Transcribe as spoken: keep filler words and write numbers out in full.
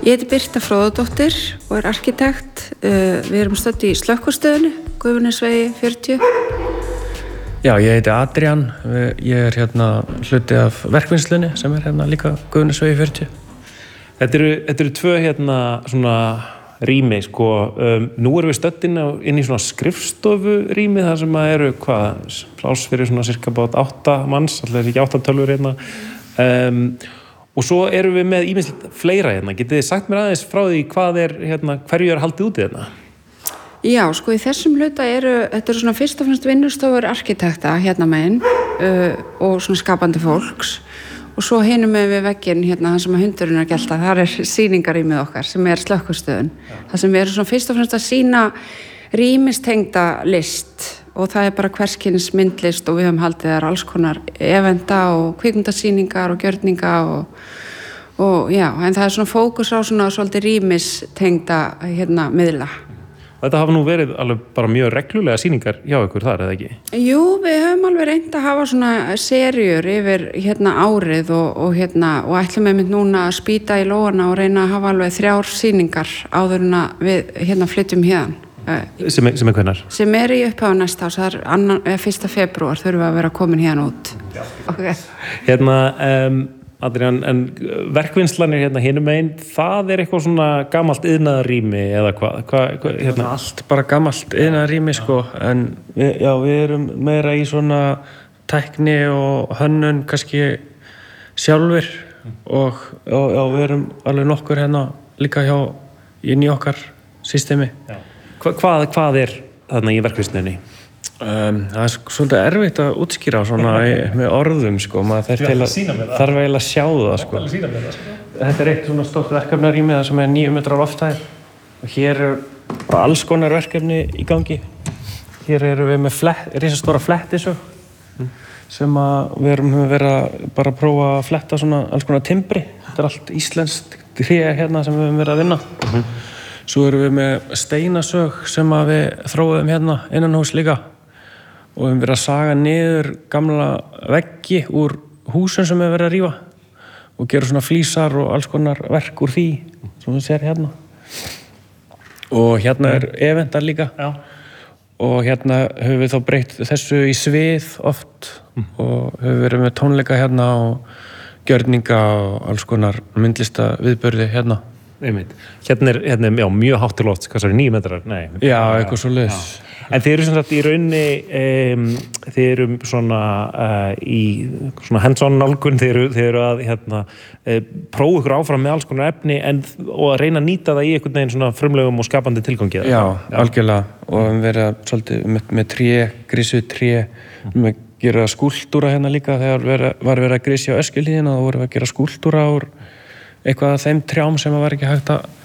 Ég heiti Birta Fróðadóttir og er arkitekt. Við erum stödd í slökkvistöðinni, Gufunesvegi fjörutíu. Já, ég heiti Adrian. Ég er hérna hluti af verkvinnslunni sem er hérna líka Gufunesvegi fjörutíu. Þetta eru, þetta eru tvö hérna svona rými, sko. Um, nú erum við stödd inn, inn í svona skrifstofurými þar sem að eru, hvað, pláss fyrir svona cirka bát átta manns, alltaf er ekki átta tölvur hérna. Um, og svo erum við með ýmislegt fleira hérna. Getið þið sagt mér aðeins frá því hvað er, hérna, hverju er haldið út í hérna? Já, sko í þessum hluta eru, þetta eru svona fyrst og fremst vinnustofur arkitekta hérna megin uh, og svona skapandi fólks. Og svo hinum við vegginn hérna þar sem að hundurinn er gelta, þar er sýningarýmið okkar sem er slökkvistöðin. Ja. Það sem við erum svona fyrst og fremst að sýna rýmistengda list og það er bara hverskins myndlist og við höfum haldið þar alls konar eventa og kvikmyndasýningar og gjörninga og, og já, en það er svona fókus á svona svolítið rýmistengda hérna miðla. Þetta hafa nú verið alveg bara mjög reglulega sýningar hjá ykkur þar, eða ekki? Jú, við höfum alveg reynt að hafa svona seríur yfir hérna árið og, og hérna, og ætlum við mynd núna að spýta í lóana og reyna að hafa alveg þrjár sýningar áður en að við hérna flytjum hérna. Sem er, sem er hvenær? Sem er í upphafi næsta ás, það er annan, fyrsta febrúar þurfum við að vera komin hérna út. Okay. Hérna, um, Adrian, en verkvinnslanir hérna hinum megin, það er eitthvað svona gamalt iðnaðarrými eða hvað? Hva, hva, hérna? Allt bara gamalt iðnaðarrými, sko, en við, já, við erum meira í svona tækni og hönnun kannski sjálfur og, og já, við erum alveg nokkur hérna líka hjá inn í okkar systemi. Já. Hva, hvað, hvað er þarna í verkvinnslinni? Um, það er svolítið erfitt að útskýra svona í, með orðum, sko, maður þarf þarf eiginlega að sjá það, sko. Það, sko. Þetta er eitt svona stórt verkefnarými það sem er níu metrar loftæð og hér er bara alls konar verkefni í gangi. Hér erum við með flett, risastóra flettisög mm. sem að við erum verið bara að prófa að fletta svona alls konar timbri. Þetta er allt íslenskt tré hérna sem við höfum verið að vinna. Mm-hmm. Svo erum við með steinasög sem að við þróum hérna innan hús líka. Og við höfum verið að saga niður gamla veggi úr húsum sem við verið að rífa og gera svona flísar og alls konar verk úr því sem við sér hérna. Og hérna er eventar líka. Já. Og hérna höfum við þá breytt þessu í svið oft mm. og höfum verið með tónleika hérna og gjörninga og alls konar myndlista viðburði hérna. Einmitt. Hérna er, hérna er já, mjög hátt til loft, hvað svo er níu metrar? Nei. Já, eitthvað svo leiðis. En þið eru svona í rauninni, um, þið eru svona uh, í svona hands-on nálgun, þið eru, þið eru að hérna, uh, prófa ykkur áfram með alls konar efni en, og að reyna að nýta það í einhvern veginn svona frumlegum og skapandi tilgangi. Já, já, algjörlega. Og við verðum svolítið með, með tré, grísuð tré, mm. með gera skúltúra hérna líka þegar vera, var verið að grísja á Öskjuhlíðina og vorum við að gera skúltúra úr eitthvað af þeim trjám sem var ekki hægt að